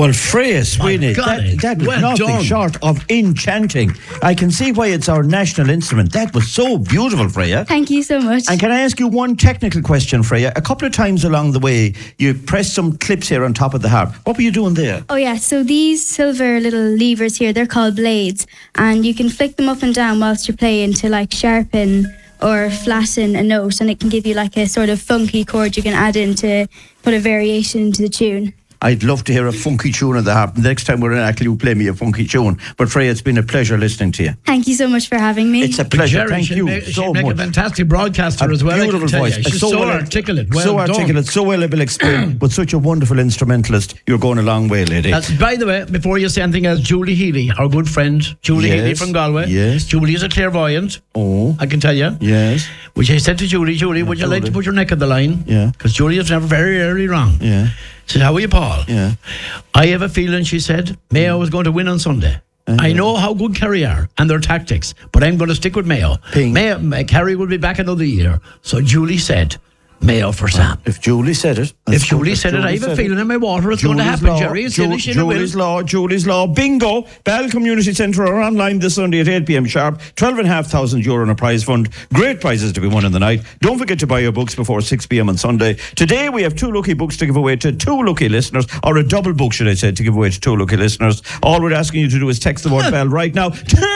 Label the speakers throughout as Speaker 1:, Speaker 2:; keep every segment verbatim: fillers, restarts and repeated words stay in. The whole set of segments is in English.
Speaker 1: Well, Freya Sweeney, that, that was
Speaker 2: well
Speaker 1: nothing
Speaker 2: done.
Speaker 1: short of enchanting. I can see why it's our national instrument. That was so beautiful, Freya.
Speaker 3: Thank you so much.
Speaker 1: And can I ask you one technical question, Freya? A couple of times along the way, you pressed some clips here on top of the harp. What were you doing there?
Speaker 3: Oh yeah, so these silver little levers here, they're called blades, and you can flick them up and down whilst you're playing to like sharpen or flatten a note, and it can give you like a sort of funky chord you can add in to put a variation into the tune.
Speaker 1: I'd love to hear a funky tune on the harp. Next time we're in Ackle, you play me a funky tune. But Freya, it's been a pleasure listening to you.
Speaker 3: Thank you so much for having me.
Speaker 1: It's a pleasure.
Speaker 2: Jerry,
Speaker 1: Thank
Speaker 2: she'd
Speaker 1: you
Speaker 2: make,
Speaker 1: so
Speaker 2: she'd make
Speaker 1: much.
Speaker 2: a fantastic broadcaster
Speaker 1: A
Speaker 2: as well.
Speaker 1: beautiful
Speaker 2: I can tell
Speaker 1: voice.
Speaker 2: you. She's
Speaker 1: so
Speaker 2: so,
Speaker 1: well-
Speaker 2: articulate. Well
Speaker 1: so
Speaker 2: done.
Speaker 1: articulate, so well able explained, but such a wonderful instrumentalist. You're going a long way, lady.
Speaker 2: That's, by the way, before you say anything else, Julie Healy, our good friend, Julie
Speaker 1: Yes,
Speaker 2: Healy from Galway.
Speaker 1: yes.
Speaker 2: Julie is a clairvoyant.
Speaker 1: Oh.
Speaker 2: I can tell you.
Speaker 1: Yes.
Speaker 2: Which I said to Julie, Julie, would you like to
Speaker 1: Julie.
Speaker 2: put your neck on the line?
Speaker 1: Yeah.
Speaker 2: Because Julie is never very rarely wrong.
Speaker 1: Yeah.
Speaker 2: Said, how are you, Paul?
Speaker 1: Yeah.
Speaker 2: I have a feeling, she said, Mayo was going to win on Sunday. I know how good Kerry are and their tactics, but I'm going to stick with Mayo.
Speaker 1: Ping.
Speaker 2: Mayo uh, Kerry will be back another year. So Julie said, Mayo for Sam.
Speaker 1: If Julie said it.
Speaker 2: If Julie said it, I have a feeling in my water it's going to happen,
Speaker 1: law,
Speaker 2: Jerry. It's
Speaker 1: Ju-
Speaker 2: in a
Speaker 1: Julie's Law, Julie's Law. Bingo! Bell Community Centre are online this Sunday at eight p.m. sharp. twelve and a half thousand euro in a prize fund. Great prizes to be won in the night. Don't forget to buy your books before six p.m. on Sunday. Today we have two lucky books to give away to two lucky listeners, or a double book, should I say, to give away to two lucky listeners. All we're asking you to do is text the word bell right now.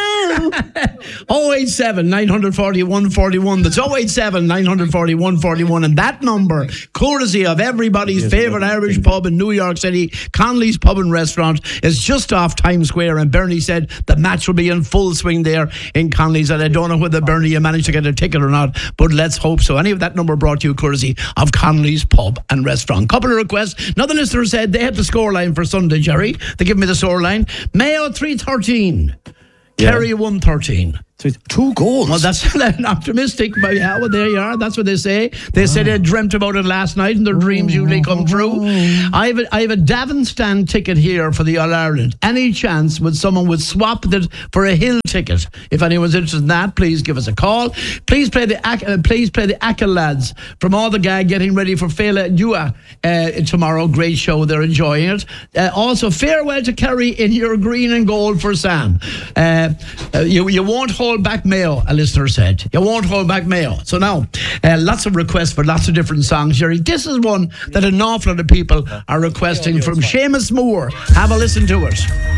Speaker 2: oh eight seven, nine four oh, one four one. That's oh eight seven, nine four oh, one four one. And that number, courtesy of everybody's
Speaker 1: Yes,
Speaker 2: favourite
Speaker 1: yes.
Speaker 2: Irish pub in New York City, Connolly's Pub and Restaurant, is just off Times Square. And Bernie said the match will be in full swing there in Connolly's. And I don't know whether, Bernie, you managed to get a ticket or not, but let's hope so. Any of that number brought to you courtesy of Connolly's Pub and Restaurant. Couple of requests. Another listener said they had the scoreline for Sunday, Jerry. They give me the scoreline. Mayo three thirteen.
Speaker 1: Yeah.
Speaker 2: Kerry one thirteen.
Speaker 1: Two goals.
Speaker 2: Well, that's optimistic, but yeah, well, there you are. That's what they say. They oh. say they dreamt about it last night, and their dreams oh. usually come true. Oh. I have a, I have a Davin stand ticket here for the All Ireland. Any chance would someone would swap that for a Hill ticket? If anyone's interested in that, please give us a call. Please play the uh, please play the Ackle lads from all the gang getting ready for Fela Dua uh, tomorrow. Great show. They're enjoying it. Uh, also, farewell to Kerry in your green and gold for Sam. Uh, uh, you you won't hold back Mayo, a listener said. You won't hold back Mayo. So now, uh, lots of requests for lots of different songs, Jerry. This is one that an awful lot of people are requesting from Seamus Moore. Have a listen to it.